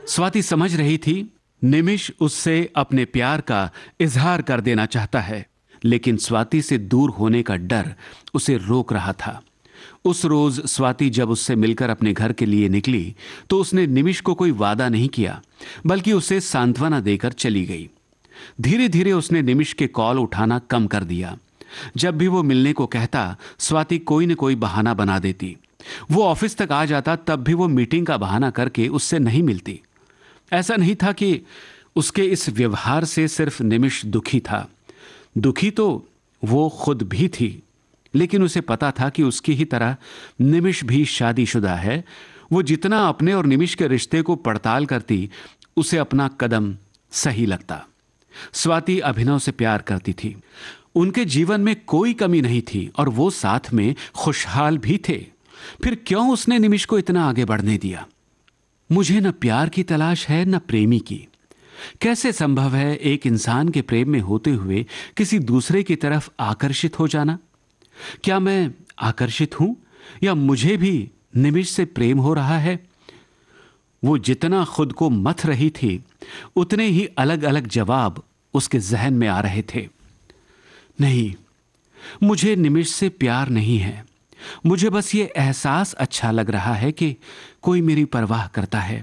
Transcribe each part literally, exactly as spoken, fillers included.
स्वाति समझ रही थी निमिष उससे अपने प्यार का इजहार कर देना चाहता है, लेकिन स्वाति से दूर होने का डर उसे रोक रहा था। उस रोज स्वाति जब उससे मिलकर अपने घर के लिए निकली तो उसने निमिष को कोई वादा नहीं किया, बल्कि उसे सांत्वना देकर चली गई। धीरे धीरे उसने निमिष के कॉल उठाना कम कर दिया। जब भी वो मिलने को कहता, स्वाति कोई न कोई बहाना बना देती। वो ऑफिस तक आ जाता तब भी वो मीटिंग का बहाना करके उससे नहीं मिलती। ऐसा नहीं था कि उसके इस व्यवहार से सिर्फ निमिष दुखी था, दुखी तो वो खुद भी थी, लेकिन उसे पता था कि उसकी ही तरह निमिष भी शादीशुदा है। वो जितना अपने और निमिष के रिश्ते को पड़ताल करती, उसे अपना कदम सही लगता। स्वाति अभिनव से प्यार करती थी, उनके जीवन में कोई कमी नहीं थी और वो साथ में खुशहाल भी थे। फिर क्यों उसने निमिष को इतना आगे बढ़ने दिया? मुझे न प्यार की तलाश है न प्रेमी की। कैसे संभव है एक इंसान के प्रेम में होते हुए किसी दूसरे की तरफ आकर्षित हो जाना? क्या मैं आकर्षित हूं या मुझे भी निमिष से प्रेम हो रहा है? वो जितना खुद को मथ रही थी, उतने ही अलग अलग जवाब उसके जहन में आ रहे थे। नहीं, मुझे निमिष से प्यार नहीं है। मुझे बस ये एहसास अच्छा लग रहा है कि कोई मेरी परवाह करता है।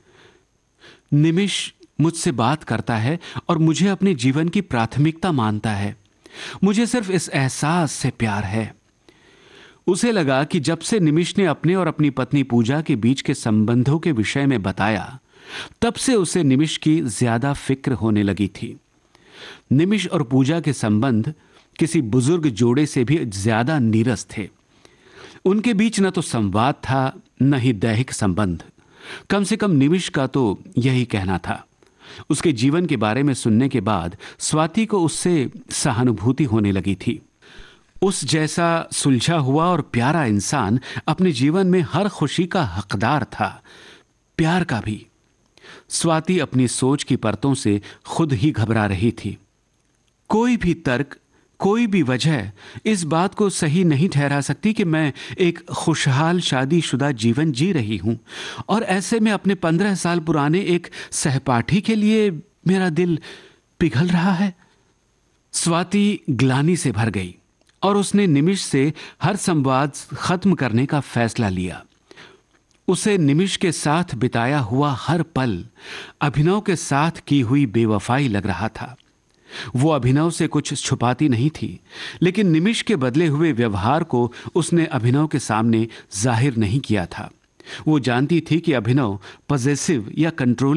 निमिष मुझसे बात करता है और मुझे अपने जीवन की प्राथमिकता मानता है। मुझे सिर्फ इस एहसास से प्यार है। उसे लगा कि जब से निमिष ने अपने और अपनी पत्नी पूजा के बीच के संबंधों के विषय में बताया, तब से उसे निमिष की ज्यादा फिक्र होने लगी थी। निमिष और पूजा के संबंध किसी बुजुर्ग जोड़े से भी ज्यादा नीरस थे। उनके बीच न तो संवाद था न ही दैहिक संबंध। कम से कम निमिष का तो यही कहना था। उसके जीवन के बारे में सुनने के बाद स्वाति को उससे सहानुभूति होने लगी थी। उस जैसा सुलझा हुआ और प्यारा इंसान अपने जीवन में हर खुशी का हकदार था, प्यार का भी। स्वाति अपनी सोच की परतों से खुद ही घबरा रही थी। कोई भी तर्क, कोई भी वजह इस बात को सही नहीं ठहरा सकती कि मैं एक खुशहाल शादीशुदा जीवन जी रही हूं और ऐसे में अपने पंद्रह साल पुराने एक सहपाठी के लिए मेरा दिल पिघल रहा है। स्वाति ग्लानि से भर गई और उसने निमिष से हर संवाद खत्म करने का फैसला लिया। उसे निमिष के साथ बिताया हुआ हर पल अभिनव के साथ की हुई बेवफाई लग रहा था। वो अभिनव से कुछ छुपाती नहीं थी, लेकिन निमिष के बदले हुए व्यवहार को उसने अभिनव के सामने जाहिर नहीं किया था। वो जानती थी कि अभिनव पॉजेसिव या कंट्रोलिंग